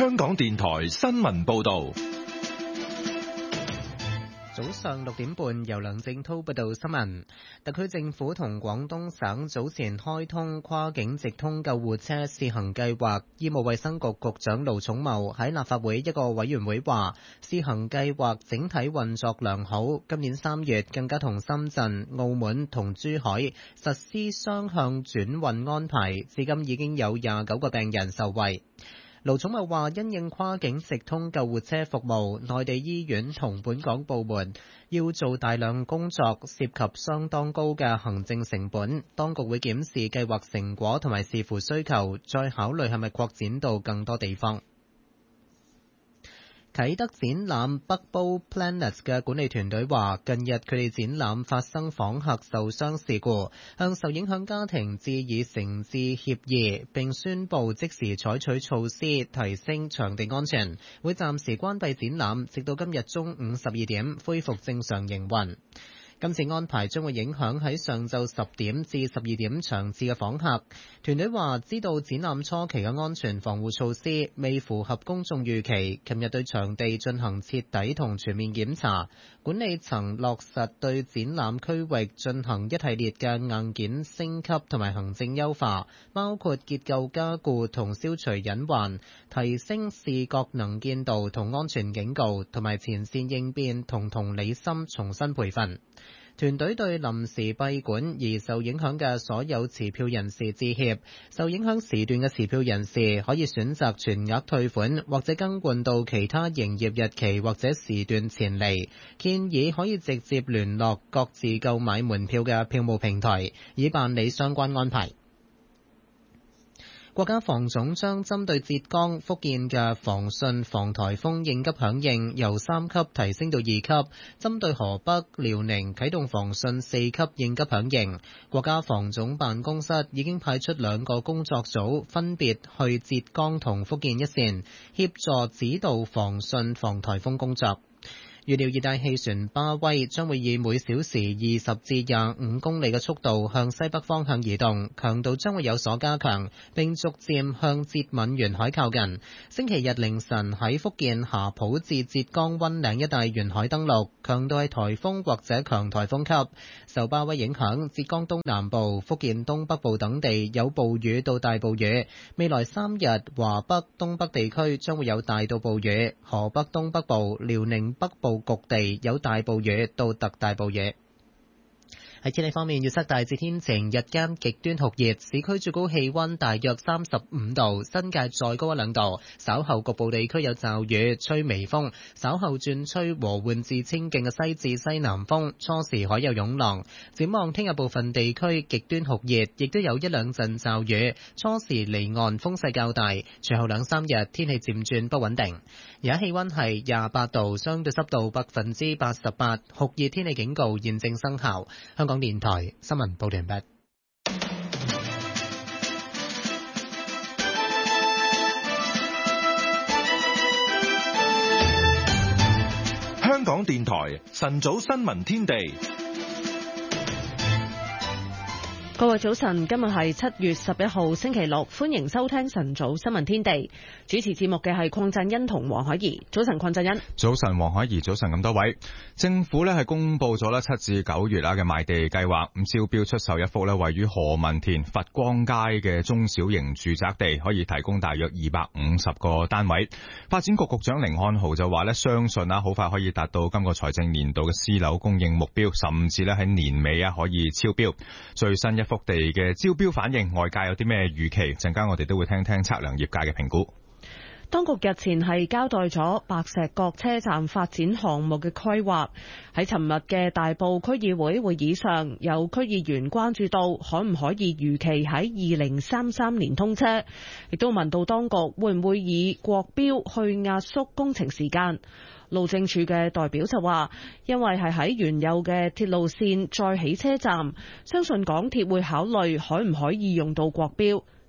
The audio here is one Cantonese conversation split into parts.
香港電台新聞報道。 早上6點半，由梁正滔報道新聞。特區政府同廣東省早前開通跨境直通救護車試行計劃。醫務衛生局局長盧寵茂喺立法會一個委員會話，試行計劃整體運作良好。今年3月更加同深圳、澳門同珠海實施雙向轉運安排，至今已經有29個病人受惠。盧寵茂話，因應跨境直通救護車服務，內地醫院同本港部門要做大量工作，涉及相當高嘅行政成本。當局會檢視計劃成果同埋視乎需求，再考慮係咪擴展到更多地方。啟德展覽北褒 Planet 嘅管理團隊話，近日佢哋展覽發生訪客受傷事故，向受影響家庭致以誠摯歉意，並宣布即時採取措施提升場地安全，會暫時關閉展覽，直到今日中午12點恢復正常營運。今次安排將會影響喺上晝10點至12點場次嘅訪客。團隊話知道展覽初期嘅安全防護措施未符合公眾預期，琴日對場地進行徹底同全面檢查，管理層落實對展覽區域進行一系列嘅硬件升級同埋行政優化，包括結構加固同消除隱患，提升視覺能見度同安全警告，同埋前線應變同同理心重新培訓。團隊對臨時閉館而受影響嘅所有持票人士致歉，受影響時段嘅持票人士可以選擇全額退款或者更換到其他營業日期或者時段前嚟，建議可以直接聯絡各自購買門票嘅票務平台，以辦理相關安排。國家防總將針對浙江、福建嘅防汛防颱風應急響應由3級提升到2級，針對河北、遼寧啟動防汛4級應急響應。國家防總辦公室已經派出2個工作組，分別去浙江同福建一線，協助指導防汛防颱風工作。預料熱帶氣旋巴威將會以每小時20至25公里嘅速度向西北方向移動，強度將會有所加強，並逐漸向浙閩沿海靠近。星期日凌晨喺福建霞浦至浙江溫嶺一帶沿海登陸，強度係颱風或者強颱風級。受巴威影響，浙江東南部、福建東北部等地有暴雨到大暴雨。未來3日，華北、東北地區將會有大到暴雨，河北東北部、遼寧北部局地有大暴雨到特大暴雨。喺天氣方面，預測大致天晴，日間極端酷熱，市區最高氣溫大約35度，新界再高1-2度。稍後局部地區有驟雨，吹微風，稍後轉吹和緩至清勁嘅西至西南風，初時海有湧浪。展望聽日部分地區極端酷熱，亦都有1-2陣驟雨，初時離岸風勢較大，隨後2-3日天氣漸轉不穩定。而家氣溫係28度，相對濕度88%，酷熱天氣警告現正生效。香港電台新聞報道完畢。 香港電台晨早新聞天地。 各位早晨，今日係7月11號星期六，歡迎收聽晨早新聞天地。主持節目嘅係鄺振欣同黃海怡。早晨，鄺振欣。 早晨，黃海怡。早晨，咁多位。政府係公布咗7至9月嘅賣地計劃，咁招標出售一幅位於何文田佛光街嘅中小型住宅地，可以提供大約250個單位。發展局局長甯漢豪就話相信好快可以達到今個財政年度嘅私樓供應目標，甚至喺年尾可以超標。最新一幅地嘅招標反應，外界有啲咩預期？陣間我哋都會聽聽測量業界嘅評估。 當局日前係交代咗白石角車站發展項目嘅規劃。喺尋日嘅大埔區議會會議上，有區議員關注到可唔可以如期喺2033年通車，亦都問到當局會唔會以國標去壓縮工程時間。路政署嘅代表就話，因為係喺原有嘅鐵路線再起車站，相信港鐵會考慮可唔可以用到國標。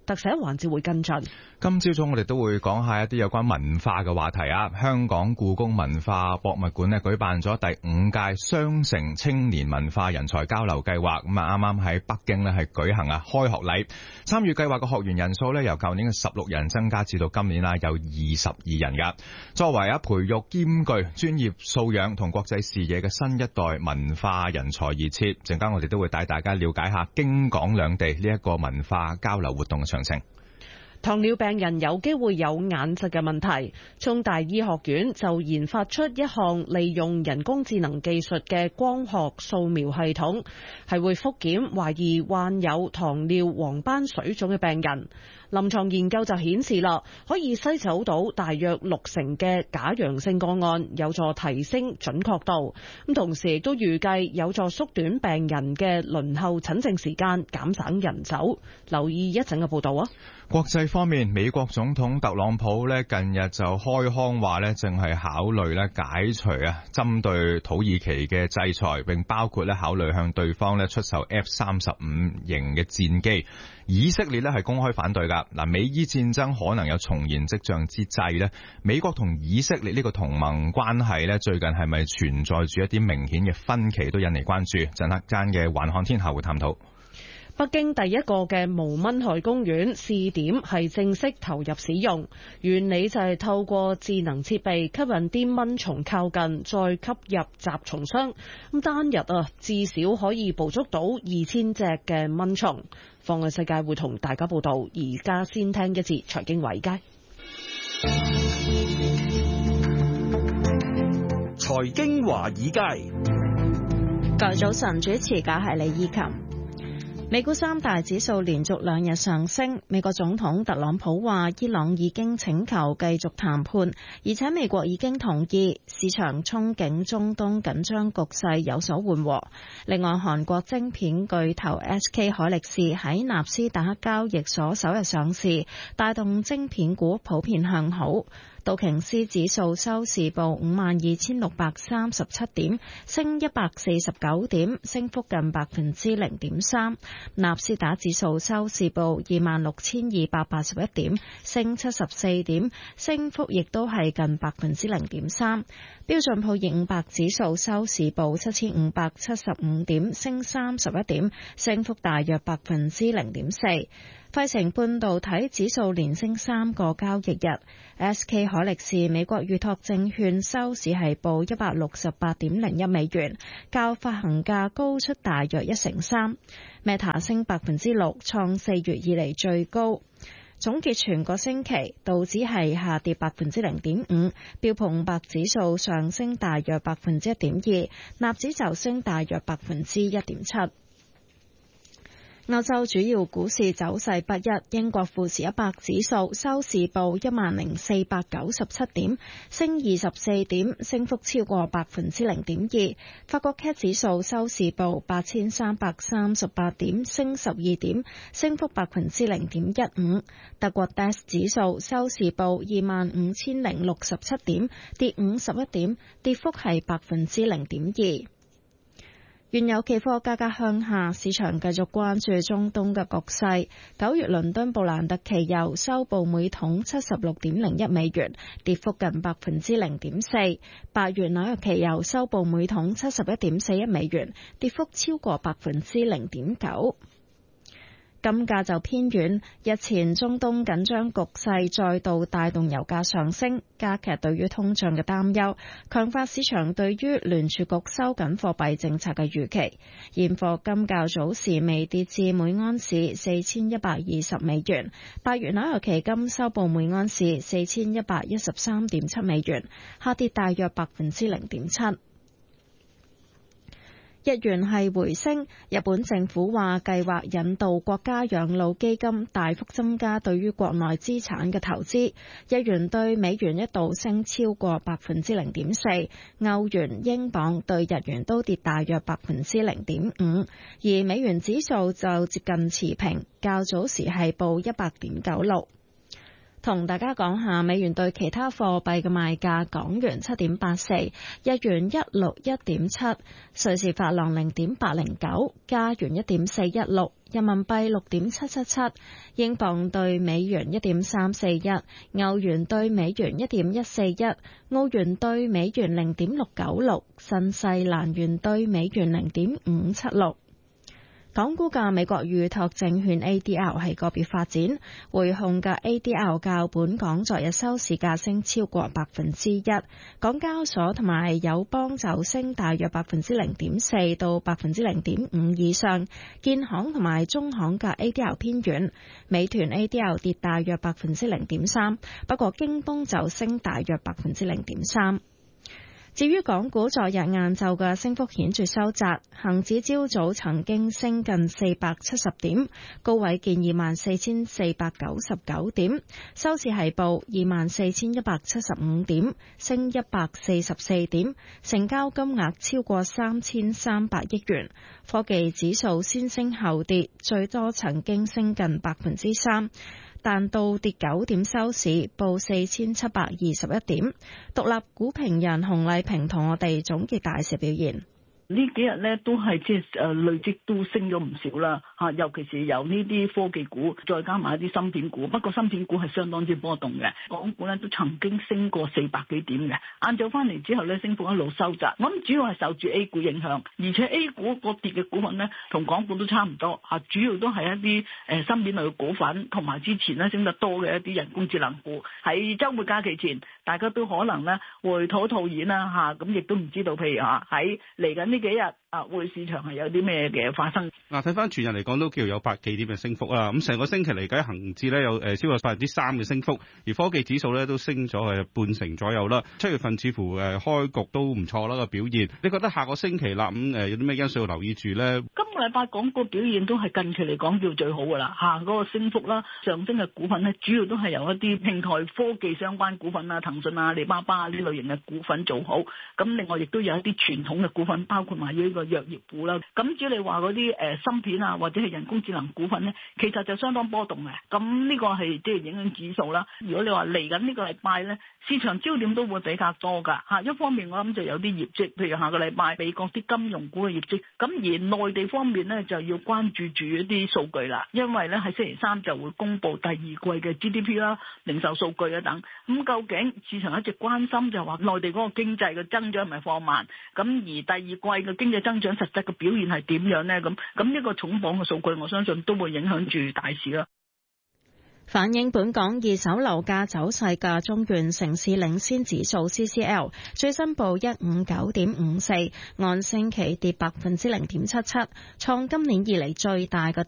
特寫環節會跟進。 今朝早我哋都會講下一啲有關文化嘅話題啊。香港故宮文化博物館咧舉辦咗第5屆雙城青年文化人才交流計劃，咁啊啱啱喺北京咧係舉行開學禮。參與計劃嘅學員人數咧由舊年嘅16人增加至到今年啦有22人噶。作為培育兼具專業素養同國際視野嘅新一代文化人才而設，陣間我哋都會帶大家了解下京港兩地呢一個文化交流活動嘅詳情。 糖尿病人有機會有眼疾嘅問題，中大醫學院就研發出一項利用人工智能技術嘅光學掃描系統，係會復檢懷疑患有糖尿黃斑水腫嘅病人。臨床研究就顯示啦，可以篩走到大約60%嘅假陽性個案，有助提升準確度。咁同時亦都預計有助縮短病人嘅輪候診症時間，減省人手。留意一陣嘅報導啊！ 國際方面，美國總統特朗普近日就開腔話正係考慮解除針對土耳其嘅制裁，並包括考慮向對方出售 F-35型嘅戰機。以色列係公開反對㗎。美伊戰爭可能有重燃跡象之際美國同以色列呢個同盟關係最近係咪存在住一啲明顯嘅分歧，都引嚟關注。陣間嘅環看天下會探討。 北京第一個嘅無蚊害公園試點係正式投入使用，原理就係透過智能設備吸引啲蚊蟲靠近，再吸入雜蟲箱。咁單日至少可以捕捉到2000隻嘅蚊蟲。放眼世界會同大家報道，而家先聽一節財經華爾街。 財經華爾街， 各位早晨，主持嘅係李依琴。美股三大指數連續2日上升。美國總統特朗普話，伊朗已經請求繼續談判，而且美國已經同意。市場憧憬中東緊張局勢有所緩和。另外，韓國晶片巨頭 SK 海力士喺納斯達克交易所首日上市，帶動晶片股普遍向好。道瓊斯指數收市報52,637點，升149點，升幅近 0.3%。納斯達指數收市報26,281點，升74點，升幅亦都係近 0.3%。標準普爾500指數收市報7,575點，升31點，升幅大約 0.4%。費城半導體指數連升3個交易日。SK 海力士美國預託證券收市係報168.01美元，較發行價高出大約1成3。Meta 升 6%， 創4月以嚟最高。總結全個星期，道指係下跌 0.5%， 標普500指數上升大約 1.2%， 納指就升大約 1.7%。歐洲主要股市走勢不一，英國富時100指數收市報10,497點，升24點，升幅超過 0.2%。法國 CAC 指數收市報8,338點，升12點，升幅 0.15%。德國 DAX 指數收市報25,067點，跌51點，跌幅係 0.2%。原油期貨價格向下，市場繼續關注中東嘅局勢。9月倫敦布蘭特期油收報每桶76.01美元，跌幅近 0.4%。8月紐約期油收報每桶71.41美元，跌幅超過 0.9%。金價就偏軟，日前中東緊張局勢再度帶動油價上升，加劇對於通脹嘅擔憂，強化市場對於聯儲局收緊貨幣政策嘅預期。現貨金較早時微跌至每盎司4,120美元，8月紐約期金收報每盎司4,113.7美元，下跌大約 0.7%。日元係回升，日本政府話計劃引導國家養老基金大幅增加對於國內資產嘅投資。日元對美元一度升超過 0.4%， 歐元、英鎊對日元都跌大約 0.5%， 而美元指數就接近持平，較早時係報100.96。 同大家講下美元對其他貨幣嘅賣價：港元7.84，日元161.7，瑞士法郎0.809，加元1.416，人民幣6.777，英鎊對美元1.341，歐元對美元1.141，澳元對美元0.696，新西蘭元對美元0.576。港股嘅美國預託證券 ADR 係個別發展，匯控嘅 ADR 較本港昨日收市價升超過1%，港交所同埋友邦就升大約0.4%到0.5%以上，建行同埋中行嘅 ADR 偏軟，美團 ADR 跌大約0.3%，不過京東就升大約0.3%。至於港股昨日晏晝嘅升幅顯著收窄，恒指朝早曾經升近470點，高位見24,499點，收市係報24,175點，升144點，成交金額超過3,300億元。科技指數先升後跌，最多曾經升近3%。但到跌9點收市，報4,721點。獨立股評人洪麗萍同我哋總結大市表現。 呢幾日咧都係即係累積都升咗唔少啦嚇，尤其是由呢啲科技股，再加埋一啲芯片股。不過芯片股係相當之波動嘅，港股咧都曾經升過400幾點嘅。晏晝翻嚟之後咧，升幅一路收窄。我諗主要係受住 A 股影響，而且 A 股個跌嘅股份咧同港股都差唔多嚇，主要都係一啲芯片類嘅股份，同埋之前咧升得多嘅一啲人工智能股。喺週末假期前，大家都可能咧會套現啦嚇，咁亦都唔知道，譬如嚇喺嚟緊呢幾日匯市場係有啲咩嘅發生？ 嗱，睇翻全日嚟講都叫有百幾點嘅升幅啦。咁成個星期嚟計，恒指咧有超過3%嘅升幅，而科技指數咧都升咗半成左右啦。7月份似乎開局都唔錯啦個表現。你覺得下個星期啦咁有啲咩因素要留意住咧？ 今個禮拜港股表現都係近期嚟講叫最好噶啦嚇，嗰個升幅啦，上升嘅股份咧主要都係由一啲平台科技相關股份啊，騰訊啊、阿里巴巴呢類型嘅股份做好。咁另外亦都有一啲傳統嘅股份，包括埋呢個藥業股啦。咁至於你話嗰啲芯片啊，或者係人工智能股份咧，其實就相當波動嘅。咁呢個係即係影響指數啦。如果你話嚟緊呢個禮拜咧，市場焦點都會比較多㗎嚇。一方面我諗就有啲業績，譬如下個禮拜美國啲金融股嘅業績。咁而內地方面咧就要關注住一啲數據啦，因為咧喺星期三就會公布第二季嘅 GDP 啦、零售數據啊等。咁究竟市場一直關心就話內地嗰個經濟嘅增長係咪放慢？咁而第二季嘅經濟增長實質嘅表現係點樣呢？咁呢個重磅嘅數據，我相信都會影響住大市啦。 反映本港二手樓價走勢嘅中原城市領先指數 CCL 最新報159.54，按星期跌0.77%，創今年以嚟最大嘅